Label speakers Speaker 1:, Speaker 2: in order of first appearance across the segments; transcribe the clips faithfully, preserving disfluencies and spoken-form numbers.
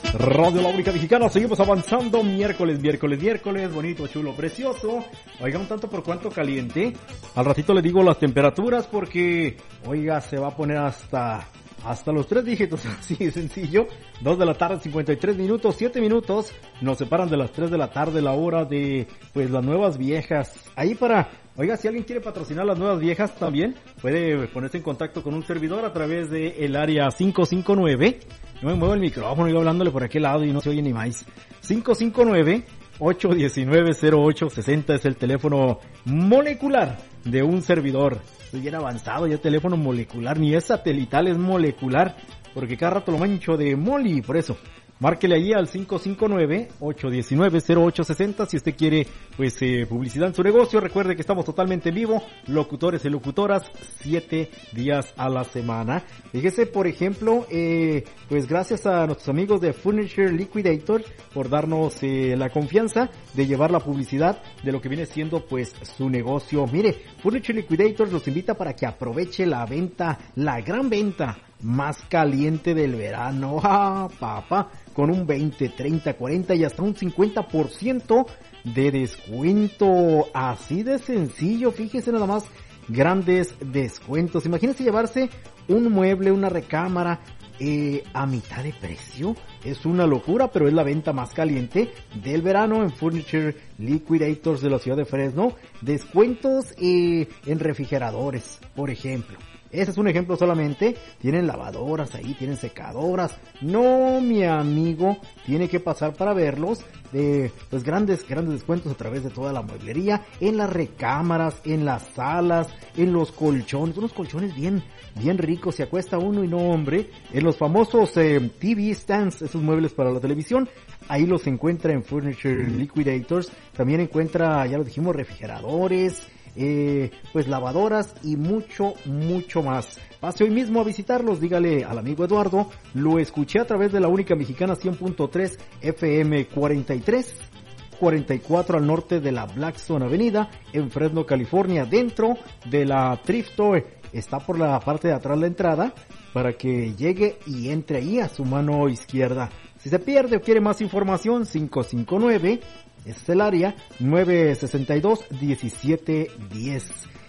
Speaker 1: Radio La Única Mexicana, seguimos avanzando, miércoles, miércoles, miércoles, bonito, chulo, precioso. Oiga, un tanto por cuanto caliente. Al ratito le digo las temperaturas porque, oiga, se va a poner hasta, hasta los tres dígitos, así de sencillo. Dos de la tarde, cincuenta y tres minutos, siete minutos, nos separan de las tres de la tarde, la hora de, pues, las nuevas viejas. Ahí para, oiga, si alguien quiere patrocinar las nuevas viejas también, puede ponerse en contacto con un servidor a través de el área cinco cinco nueve. No me muevo el micrófono, iba hablándole por aquel lado y no se oye ni más. cinco cinco nueve, ocho uno nueve, cero ocho seis cero es el teléfono molecular de un servidor. Estoy bien avanzado, ya teléfono molecular, ni es satelital, es molecular, porque cada rato lo mancho de moli, por eso. Márquele ahí al cinco cinco nueve, ocho uno nueve, cero ocho seis cero si usted quiere, pues, eh, publicidad en su negocio. Recuerde que estamos totalmente en vivo, locutores y locutoras, siete días a la semana. Fíjese, por ejemplo, eh, pues gracias a nuestros amigos de Furniture Liquidator por darnos eh, la confianza de llevar la publicidad de lo que viene siendo, pues, su negocio. Mire, Furniture Liquidator los invita para que aproveche la venta, la gran venta más caliente del verano. ¡Ah, papá! Con un veinte, treinta, cuarenta y hasta un cincuenta por ciento de descuento. Así de sencillo, fíjese nada más, grandes descuentos. Imagínese llevarse un mueble, una recámara, eh, a mitad de precio. Es una locura, pero es la venta más caliente del verano en Furniture Liquidators de la ciudad de Fresno. Descuentos eh, en refrigeradores, por ejemplo. Ese es un ejemplo solamente. Tienen lavadoras ahí, tienen secadoras. No, mi amigo, tiene que pasar para verlos. De, pues grandes, grandes descuentos a través de toda la mueblería, en las recámaras, en las salas, en los colchones, unos colchones bien, bien ricos. Se acuesta uno y no, hombre, en los famosos eh, T V stands, esos muebles para la televisión. Ahí los encuentra en Furniture Liquidators. También encuentra, ya lo dijimos, refrigeradores, Eh, pues lavadoras y mucho, mucho más. Pase hoy mismo a visitarlos, dígale al amigo Eduardo, lo escuché a través de La Única Mexicana cien punto tres F M cuarenta y tres, cuarenta y cuatro al norte de la Blackstone Avenida en Fresno, California, dentro de la Thrift Store. Está por la parte de atrás la entrada para que llegue y entre ahí a su mano izquierda. Si se pierde o quiere más información, cinco cinco nueve, es el área, nueve seis dos, diecisiete diez.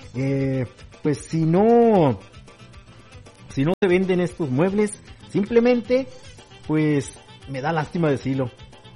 Speaker 1: Eh, pues si no, si no se venden estos muebles, simplemente, pues me da lástima decirlo.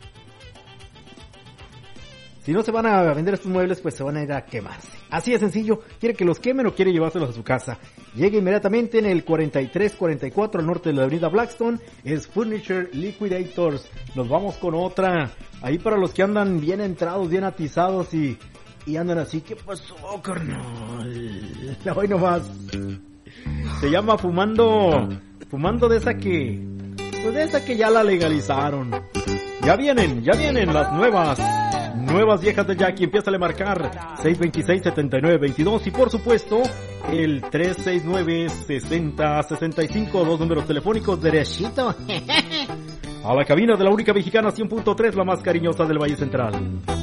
Speaker 1: Si no se van a vender estos muebles, pues se van a ir a quemarse. Así de sencillo. ¿Quiere que los quemen o quiere llevárselos a su casa? Llegue inmediatamente en el cuarenta y tres cuarenta y cuatro al norte de la avenida Blackstone. Es Furniture Liquidators. Nos vamos con otra. Ahí para los que andan bien entrados, bien atizados y, y andan así. ¿Qué pasó, carnal? Hoy nomás. Se llama Fumando. Fumando de esa que... Pues de esa que ya la legalizaron. Ya vienen, ya vienen las nuevas. Nuevas viejas de Jackie. Empieza a marcar seis dos seis, siete nueve dos dos y por supuesto el tres seis nueve, seis cero seis cinco, dos números telefónicos derechito a la cabina de La Única Mexicana cien punto tres, la más cariñosa del Valle Central.